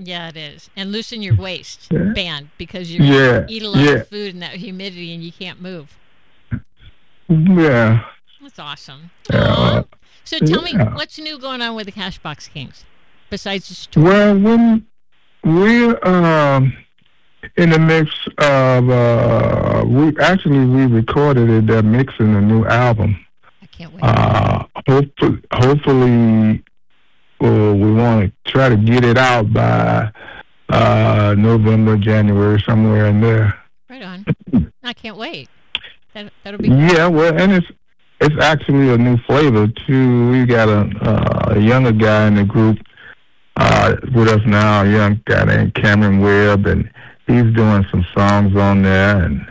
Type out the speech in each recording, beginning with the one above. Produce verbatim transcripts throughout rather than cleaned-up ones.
Yeah, it is. And loosen your waist Yeah. band because you Yeah. eat a lot Yeah. of food in that humidity and you can't move. Yeah. That's awesome. Uh, Aw. So tell me, yeah. what's new going on with the Cashbox Kings besides this tour? Well, when we're um, in the mix of, uh, we actually we recorded it. They're mixing a new album. I can't wait. Uh, hopefully, hopefully, uh, we want to try to get it out by uh, November, January, somewhere in there. Right on. I can't wait. That that'll be. Yeah, well, and it's it's actually a new flavor too. We got a, uh, a younger guy in the group uh, with us now, a young guy named Cameron Webb, and he's doing some songs on there, and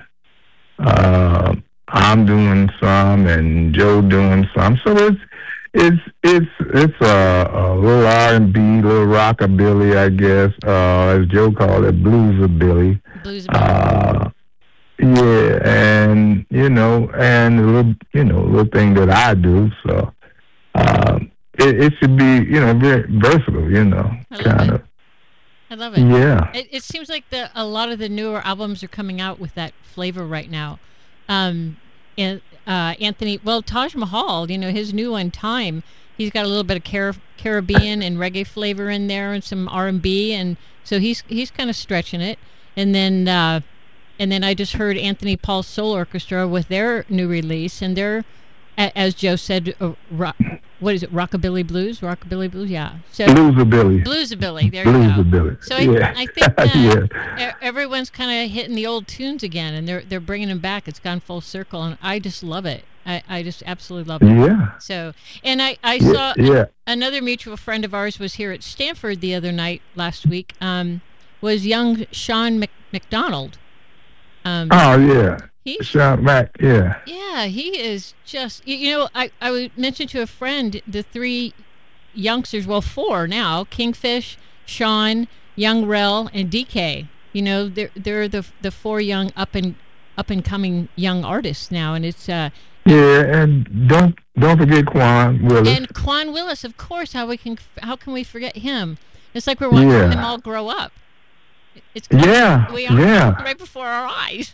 uh, I'm doing some, and Joe doing some. So it's it's it's it's a, a little R and B, little rockabilly, I guess, uh, as Joe called it, bluesabilly. Blues. Uh, yeah, and you know, and a little, you know, a little thing that I do. So um, it, it should be, you know, very versatile. You know, I love kind it. of. I love it. Yeah. It, it seems like the a lot of the newer albums are coming out with that flavor right now. Um, and uh, Anthony, well, Taj Mahal, you know, his new one, Time, he's got a little bit of Car- Caribbean and reggae flavor in there, and some R and B, and so he's he's kind of stretching it. And then uh, and then I just heard Anthony Paul's Soul Orchestra with their new release, and they're, a- as Joe said, uh, rock, what is it, Rockabilly Blues? Rockabilly Blues, yeah. So Bluesabilly. Bluesabilly, there you go. Bluesabilly. So I, yeah. I think that yeah. e- everyone's kind of hitting the old tunes again, and they're they're bringing them back. It's gone full circle, and I just love it. I, I just absolutely love it. Yeah. So, and I, I Yeah, saw yeah. a- another mutual friend of ours was here at Stanford the other night last week. Um, was young Sean Mc, McDonald. Um, Oh yeah. he's Sean Mac. Yeah. yeah, he is just, you, you know, I, I would mention to a friend the three youngsters, well, four now, Kingfish, Sean, Young Rel, and D K. You know, they're, they're the the four young up and up and coming young artists now, and it's, uh, Yeah, and don't don't forget Quan Willis. and Quan Willis, of course, how we can, how can we forget him? It's like we're watching Yeah. them all grow up. It's Yeah, we are yeah. right before our eyes.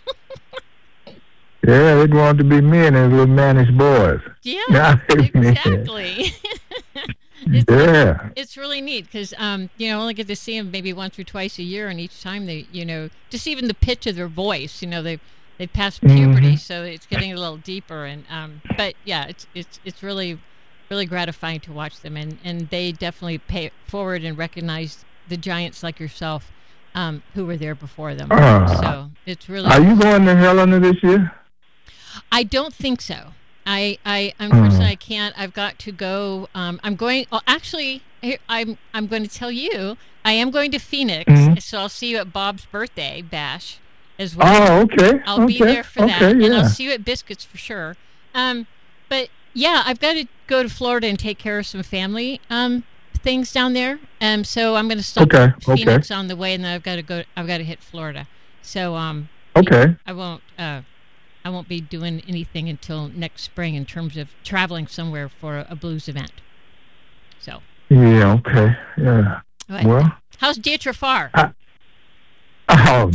Yeah, they're going to be men as little mannish boys. Yeah, exactly. it's, Yeah. it's really neat because um, you know, I only get to see them maybe once or twice a year, and each time they, you know, just even the pitch of their voice, you know, they've they've passed puberty, Mhm. so it's getting a little deeper. And um, but yeah, it's it's it's really really gratifying to watch them, and and they definitely pay it forward and recognize the giants like yourself, um, who were there before them. Uh, So it's really. Are you going to Helena this year? I don't think so. I, I unfortunately Mm. I can't. I've got to go. Um, I'm going. Oh, actually, here, I'm I'm going to tell you. I am going to Phoenix, Mhm. so I'll see you at Bob's birthday bash as well. Oh, okay. I'll okay. be there for that, okay, and yeah. I'll see you at Biscuits for sure. Um, but yeah, I've got to go to Florida and take care of some family um things down there. Um, so I'm going to stop Okay, at Phoenix okay. on the way, and then I've got to go. I've got to hit Florida. So um, Okay. I won't. Uh, I won't be doing anything until next spring in terms of traveling somewhere for a, a blues event. So, Yeah, okay. Yeah. but Well, how's Dietrich Farr? oh,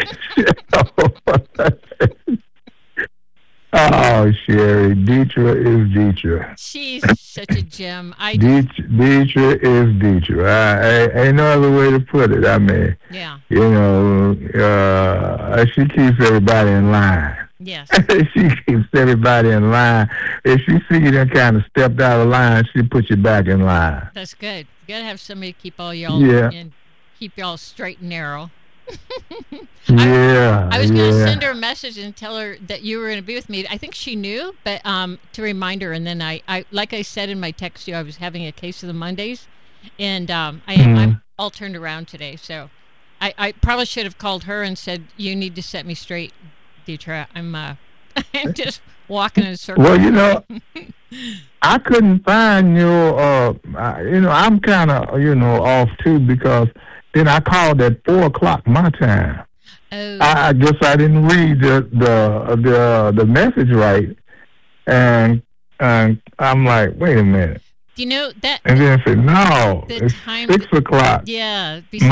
oh, Sherry, Dietrich is Dietrich. She's such a gem. I Dietrich, Dietrich is Dietrich. I, I, ain't no other way to put it. I mean, yeah, you know, uh, she keeps everybody in line. yes, She keeps everybody in line. If she see you done kind of stepped out of line, she puts you back in line. that's good. You gotta have somebody to keep all y'all Yeah. and keep y'all straight and narrow. Yeah, I was going to yeah. send her a message and tell her that you were going to be with me. I think she knew, but um, to remind her. And then I, I, like I said in my text to you, I was having a case of the Mondays, and um, I am Mhm. I'm all turned around today. So I, I probably should have called her and said, "You need to set me straight, Dietrich. I'm uh, I'm just walking in circles." Well, you know, I couldn't find your, uh, I- you know, I'm kind of, you know, off too because then I called at four o'clock my time. Oh, I, I guess I didn't read the the the, the message right, and and I'm like, wait a minute, do you know that and then I said, no, the it's time? six o'clock Yeah, my